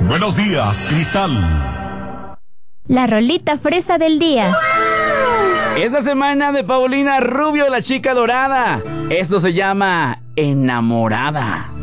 Buenos días, Cristal. La rolita fresa del día. Es la semana de Paulina Rubio, la chica dorada. Esto se llama Enamorada.